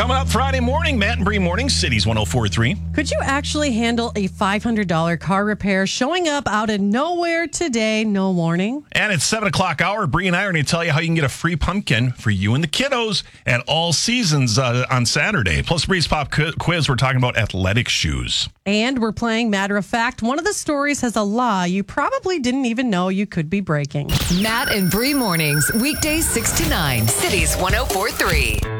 Coming up Friday morning, Matt and Bree Morning, Cities 104.3. Could you actually handle a $500 car repair showing up out of nowhere today, no warning? And it's 7 o'clock hour. Bree and I are going to tell you how you can get a free pumpkin for you and the kiddos at All Seasons on Saturday. Plus, Bree's Pop Quiz, we're talking about athletic shoes. And we're playing Matter of Fact. One of the stories has a law you probably didn't even know you could be breaking. Matt and Bree Mornings, weekdays 6 to 9. Cities 104.3.